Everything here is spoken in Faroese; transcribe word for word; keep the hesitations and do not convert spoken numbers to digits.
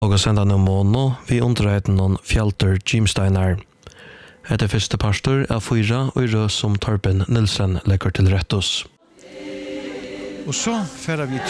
Og senda no måno vi underreiten noen Fjalter Jimsteinar. Etter første pastor er fyra og rød som Torben Nilsen legger til rettos. Og så færer vi